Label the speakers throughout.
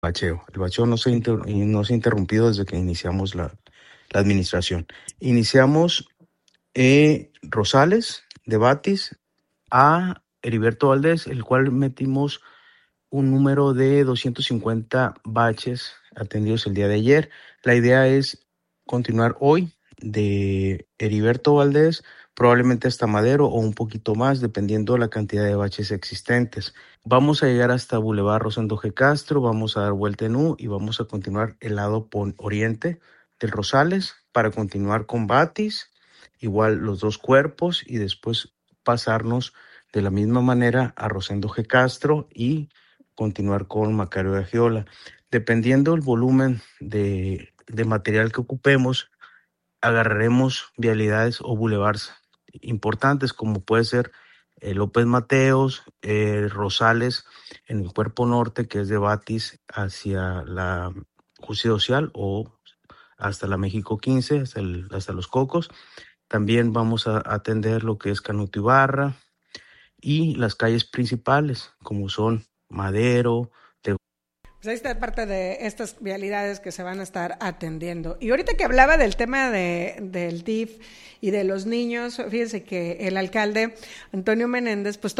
Speaker 1: bacheo. El bacheo no se ha interrumpido desde que iniciamos la administración. Iniciamos Rosales, de Batis, a Heriberto Valdés, el cual metimos un número de 250 baches atendidos el día de ayer. La idea es continuar hoy de Heriberto Valdés, probablemente hasta Madero o un poquito más, dependiendo de la cantidad de baches existentes. Vamos a llegar hasta Boulevard Rosendo G. Castro, vamos a dar vuelta en U y vamos a continuar el lado oriente del Rosales para continuar con Batis, igual los dos cuerpos, y después pasarnos de la misma manera a Rosendo G. Castro y continuar con Macario de Agiola. Dependiendo del volumen de material que ocupemos, agarraremos vialidades o boulevards importantes, como puede ser López Mateos, Rosales en el cuerpo norte, que es de Batis hacia la Justicia Social o hasta la México 15, hasta Los Cocos. También vamos a atender lo que es Canuto Ibarra y las calles principales, como son Madero.
Speaker 2: Pues ahí está parte de estas vialidades que se van a estar atendiendo. Y ahorita que hablaba del tema del DIF y de los niños, fíjense que el alcalde Antonio Menéndez, pues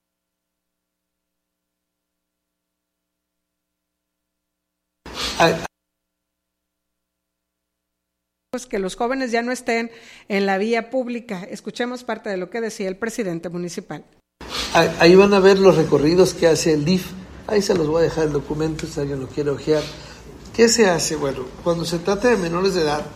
Speaker 2: que los jóvenes ya no estén en la vía pública. Escuchemos parte de lo que decía el presidente municipal.
Speaker 3: Ahí van a ver los recorridos que hace el DIF. Ahí se los voy a dejar el documento si alguien lo quiere ojear. ¿Qué se hace? Bueno, cuando se trata de menores de edad,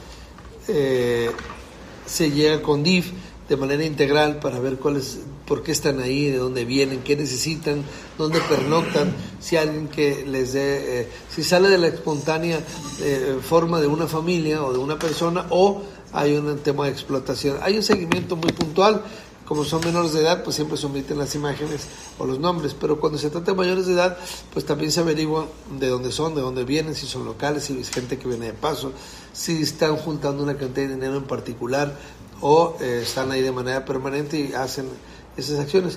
Speaker 3: se llega con DIF de manera integral para ver por qué están ahí, de dónde vienen, qué necesitan, dónde pernoctan, si alguien que les dé, si sale de la espontánea forma de una familia o de una persona, o hay un tema de explotación. Hay un seguimiento muy puntual. Como son menores de edad, pues siempre se omiten las imágenes o los nombres, pero cuando se trata de mayores de edad, pues también se averigua de dónde son, de dónde vienen, si son locales, si es gente que viene de paso, si están juntando una cantidad de dinero en particular o están ahí de manera permanente y hacen esas acciones.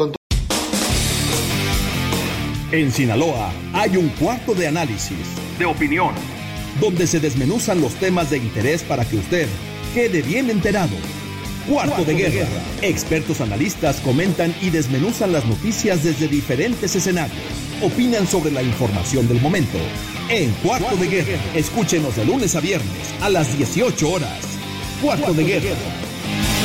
Speaker 4: En Sinaloa hay un cuarto de análisis, de opinión, donde se desmenuzan los temas de interés para que usted quede bien enterado. Cuarto de Guerra. Expertos analistas comentan y desmenuzan las noticias desde diferentes escenarios. Opinan sobre la información del momento. En Cuarto de Guerra. Escúchenos de lunes a viernes a las 18 horas. Cuarto de Guerra.